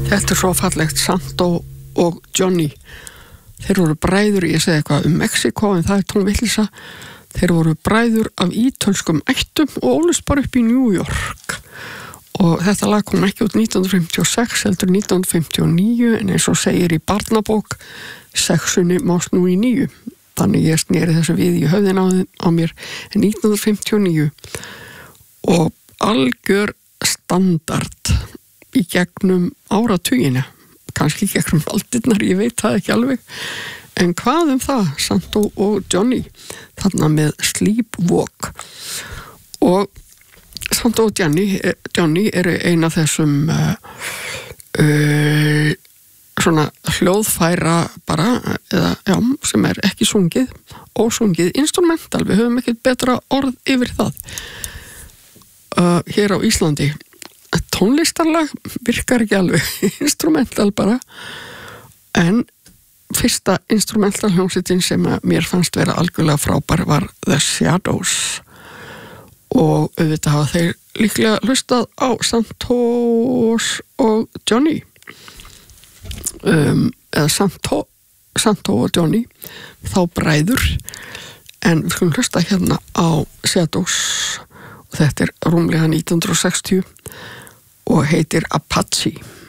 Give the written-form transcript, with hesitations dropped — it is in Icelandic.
Þetta svo fallegt, Santo og Johnny. Þeir voru bræður, ég segi eitthvað Mexíkó, en það tónvillisa. Þeir voru bræður af ítölskum ættum og ólust bara upp í New York. Og þetta lag kom ekki út 1956, heldur 1959, en eins og segir í barnabók, 6 mást nú í 9. Þannig ég sneri þessu við í höfðin á mér 1959. Og algjör standard í gegnum áratugina, kannski gegnum aldirnar, ég veit það ekki alveg, en hvað það, Santo og Johnny, þarna með Sleepwalk. Og Santo og Johnny eru eina þessum svona hljóðfæra bara, eða já, sem ekki sungið, ósungið, instrumental, við höfum ekkert betra orð yfir það. Hér á Íslandi tónlistarlag virkar ekki alveg, instrumental bara, en fyrsta instrumental hljómsveitin sem mér fannst vera algjörlega frábær var The Shadows, og auðvitað hafa þeir líklega hlustað á Santos og Johnny, eða Santo og Johnny, þá bræður, en við skulum hlusta hérna á Shadows, og þetta rúmlega 1960 og heitir Apache.